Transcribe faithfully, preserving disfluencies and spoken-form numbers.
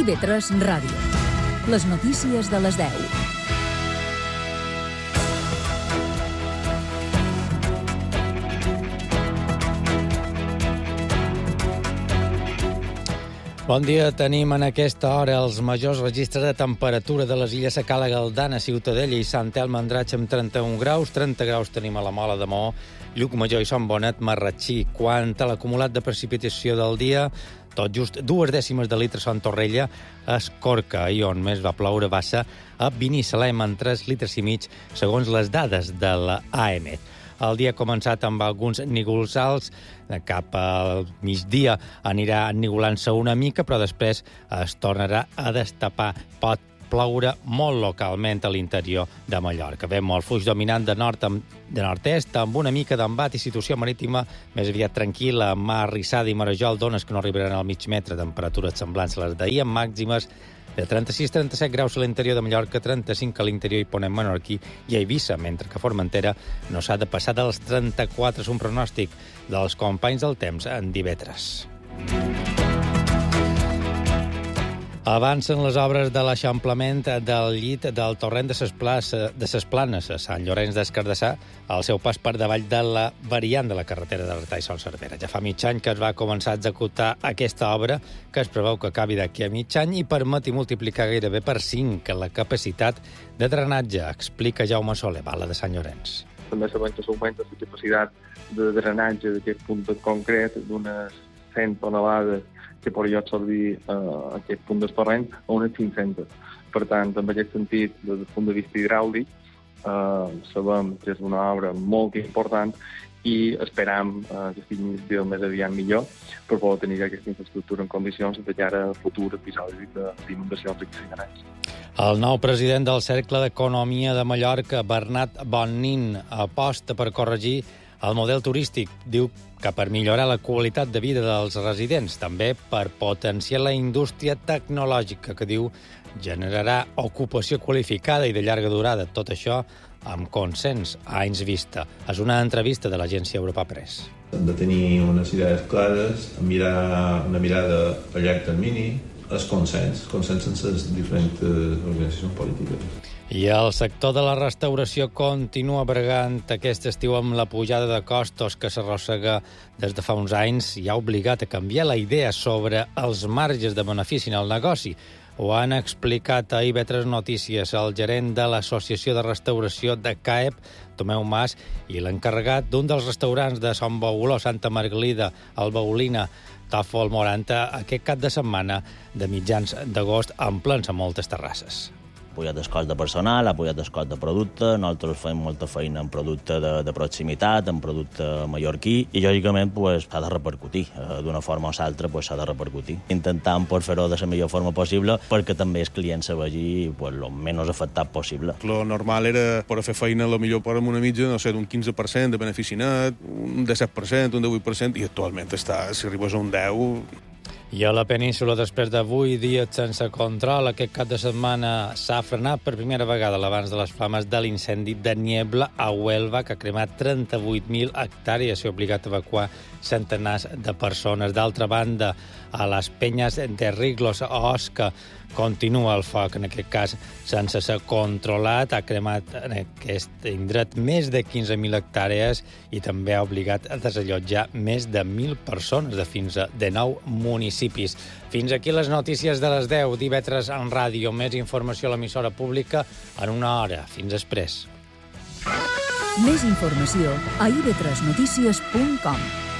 I B tres Ràdio. Les notícies de les deu. Bon dia, tenim en aquesta hora els majors registres de temperatura de les illes Sacala, Galdana, Ciutadella i Sant Elm Andratx amb trenta-un graus, trenta graus tenim a la Mola de Maó, Llucmajor i Sant Bonet, Marratxí. Quant a l'acumulat de precipitació del dia, tot just dues dècimes de litre a Sant Torrella, a Escorca, i on més va ploure va ser a Binissalem, en tres litres i mig, segons les dades de l'A E M E T. El dia ha començat amb alguns nígols alts, cap al migdia anirà ennigolant-se una mica, però després es tornarà a destapar. Pot ploure molt localment a l'interior de Mallorca. Ve molt fluix dominant de nord de nord-est, amb una mica d'embat i situació marítima més aviat tranquil·la, amb mar arrissada i marejol d'ones que no arribaran al mig metre, temperatures semblants a les d'ahir, amb màximes de trenta-sis a trenta-set graus a l'interior de Mallorca, trenta-cinc a l'interior i ponent menorquí i a Eivissa, mentre que a Formentera no s'ha de passar dels trenta-quatre. És un pronòstic dels companys del temps en d'I B tres. Avancen les obres de l'eixamplament del llit del torrent de ses, plaça, de ses Planes a Sant Llorenç des Cardassar, al seu pas per davall de la variant de la carretera de l'Artà i Son Cervera. Ja fa mig any que es va començar a executar aquesta obra, que es preveu que acabi d'aquí a mig any i permeti multiplicar gairebé per cinc la capacitat de drenatge, explica Jaume Soler, Bala de Sant Llorenç. També sabem que s'augmenta la capacitat de drenatge d'aquest punt concret d'unes cent tonelades que podria absorbir eh, aquest punt del torrent a unes cinc-centes. Per tant, en aquest sentit, des del punt de vista hidràulic, eh, sabem que és una obra molt important i esperam eh, que estigui el més aviat millor per poder tenir aquesta infraestructura en condicions de cara a futurs episodis d'inundacions exagerats. El nou president del Cercle d'Economia de Mallorca, Bernat Bonnin, aposta per corregir el model turístic. Diu que per millorar la qualitat de vida dels residents, també per potenciar la indústria tecnològica, que diu generarà ocupació qualificada i de llarga durada. Tot això amb consens a anys vista. És una entrevista de l'agència Europa Press. Hem de tenir unes idees clares, mirar una mirada a llarg termini, el consens, consens sense les diferents organitzacions polítiques. I el sector de la restauració continua bregant aquest estiu amb la pujada de costos que s'arrossega des de fa uns anys i ha obligat a canviar la idea sobre els marges de benefici en el negoci. Ho han explicat a I B tres Notícies el gerent de l'Associació de Restauració de C A E P, Tomeu Mas, i l'encarregat d'un dels restaurants de Sant Bauló, Santa Margalida, el Baulina, Tòfol Moranta, aquest cap de setmana de mitjans d'agost en plens a moltes terrasses. Ha pujat el cost de personal, ha pujat el cost de producte, nosaltres fem molta feina en producte de, de proximitat, en producte mallorquí, i lògicament pues, s'ha de repercutir. Eh, d'una forma o l'altra pues, s'ha de repercutir. Intentant pues, fer-ho de la millor forma possible perquè també els clients se vegi pues, el menys afectat possible. Lo normal era per fer feina lo millor per una mitja, no sé, d'un quinze per cent de benefici net, un disset per cent, un divuit per cent, i actualment està, si arribes a un deu... I a la península, després de vuit dies sense control, aquest cap de setmana s'ha frenat per primera vegada l'abans de les flames de l'incendi de Niebla a Huelva, que ha cremat trenta-vuit mil hectàrees i ha obligat a evacuar centenars de persones. D'altra banda, a les penyes de Riglos, a Osca, continua el foc, en aquest cas sense ser controlat. Ha cremat en aquest indret més de quinze mil hectàrees i també ha obligat a desallotjar més de mil persones de fins a dinou municipis. Fins aquí les notícies de les deu d'I B tres en ràdio. Més informació a l'emissora pública en una hora. Fins després. Més informació a i be tres notícies punt com.